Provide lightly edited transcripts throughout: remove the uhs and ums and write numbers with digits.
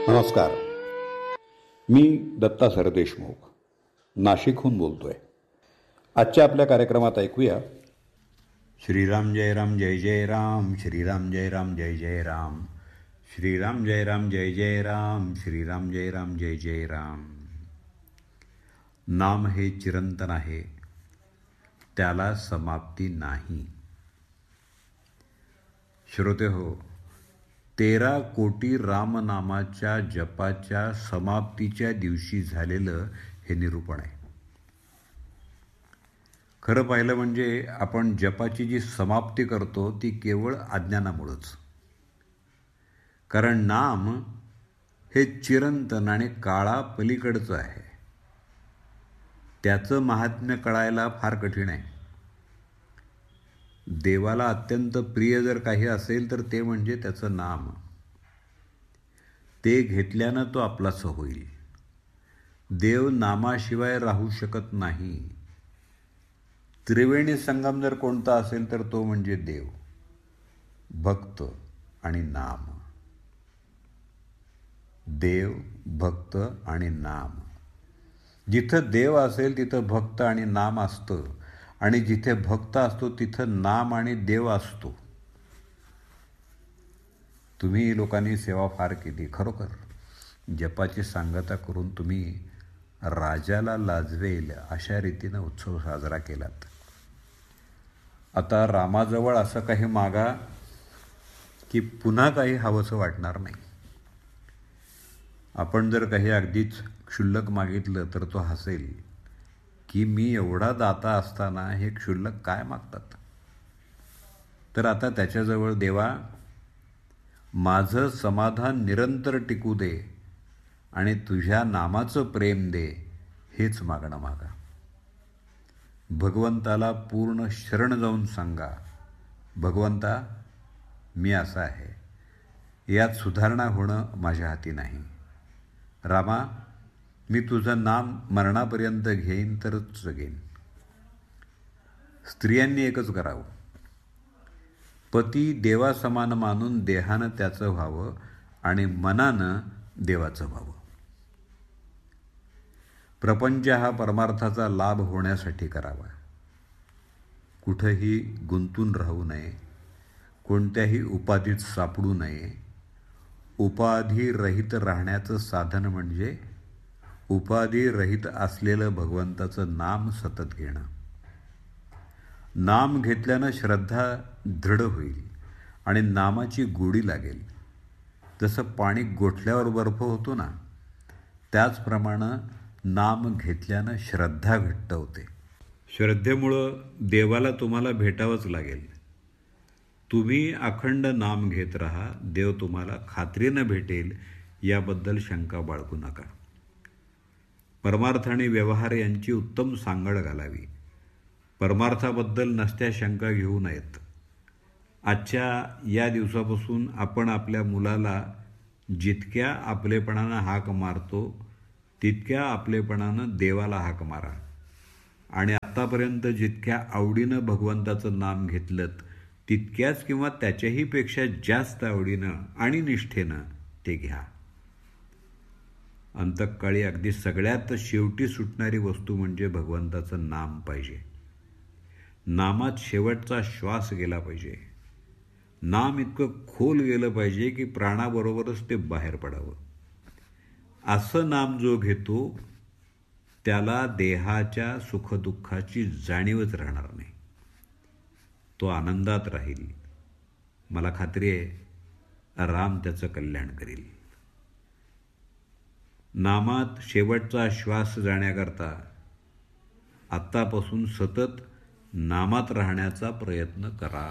नमस्कार. मी दत्ता सरदेशमुख नाशिकहून बोलतोय. आजच्या आपल्या कार्यक्रमात ऐकूया श्रीराम जय राम जय जय राम, श्रीराम जय राम जय जय राम, श्रीराम जय राम जय जय राम, श्रीराम जय राम जय जय राम. नाम हे चिरंतन आहे, त्याला समाप्ती नाही. श्रोते हो, 13 कोटी रामनामाच्या जपाच्या समाप्तीच्या दिवशी झालेलं हे निरूपण आहे. खरं पाहिलं म्हणजे आपण जपाची जी समाप्ती करतो ती केवळ अज्ञानामुळंच. कारण नाम हे चिरंतन आणि काळापलीकडचं आहे. त्याचं महात्म्य कळायला फार कठीण आहे. देवाला अत्यंत प्रिय जर काही असेल तर ते म्हणजे त्याचं नाम. ते घेतल्यानं तो आपलासा होईल. देव नामाशिवाय राहू शकत नाही. त्रिवेणी संगम जर कोणता असेल तर तो म्हणजे देव, भक्त आणि नाम. देव, भक्त आणि नाम. जिथं देव असेल तिथं भक्त आणि नाम असतं, आणि जिथे भक्त असतो तिथं नाम आणि देव असतो. तुम्ही लोकांनी सेवा फार केली. खरोखर जपाची सांगता करून तुम्ही राजाला लाजवेल अशा रीतीनं उत्सव साजरा केलात. आता रामाजवळ असं काही मागा की पुन्हा काही हवंसं वाटणार नाही. आपण जर काही अगदीच क्षुल्लक मागितलं तर तो हसेल की मी एवढा दाता असताना हे क्षुल्लक काय मागतात. तर आता त्याच्याजवळ देवा, माझं समाधान निरंतर टिकू दे आणि तुझ्या नामाचं प्रेम दे, हेच मागणं मागा. भगवंताला पूर्ण शरण जाऊन सांगा, भगवंता मी असा आहे, यात सुधारणा होणं माझ्या हाती नाही. रामा, मी तुझं नाम मरणापर्यंत घेईन तरच जगेन. स्त्रियांनी एकच करावं. पती देवासमान मानून देहानं त्याचं व्हावं आणि मनानं देवाचं व्हावं. प्रपंच हा परमार्थाचा लाभ होण्यासाठी करावा. कुठंही गुंतून राहू नये, कोणत्याही उपाधीत सापडू नये. उपाधिरहित राहण्याचं साधन म्हणजे उपाधिरहित असलेलं भगवंताचं नाम सतत घेणं. नाम घेतल्यानं श्रद्धा दृढ होईल आणि नामाची गोडी लागेल. जसं पाणी गोठल्यावर बर्फ होतो ना, त्याचप्रमाणे नाम घेतल्यानं श्रद्धा घट्ट होते. श्रद्धेमुळं देवाला तुम्हाला भेटावंच लागेल. तुम्ही अखंड नाम घेत राहा, देव तुम्हाला खात्रीनं भेटेल, याबद्दल शंका बाळगू नका. परमार्थ आणि व्यवहार यांची उत्तम सांगड घालावी. परमार्थाबद्दल नसत्या शंका घेऊ नयेत. आजच्या या दिवसापासून आपण आपल्या मुलाला जितक्या आपलेपणानं हाक मारतो तितक्या आपलेपणानं देवाला हाक मारा. आणि आत्तापर्यंत जितक्या आवडीनं भगवंताचं नाम घेतलं तितक्याच किंवा त्याच्याही पेक्षा जास्त आवडीनं आणि निष्ठेनं ते घ्या. अंतःकाळी अगदी सगळ्यात शेवटी सुटणारी वस्तू म्हणजे भगवंताचं नाम पाहिजे. नामात शेवटचा श्वास गेला पाहिजे. नाम इतकं खोल गेलं पाहिजे की प्राणाबरोबरच ते बाहेर पडावं. असं नाम जो घेतो त्याला देहाच्या सुखदुःखाची जाणीवच राहणार नाही. तो आनंदात राहील. मला खात्री आहे राम त्याचं कल्याण करील. नामात शेवटचा श्वास जाण्याकरता आत्तापासून सतत नामात राहण्याचा प्रयत्न करा.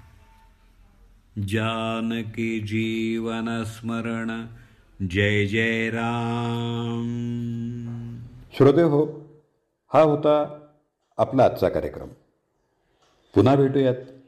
जानकी जीवन स्मरण जय जय राम. श्रोते हो, हा होता आपला आजचा कार्यक्रम. पुन्हा भेटूयात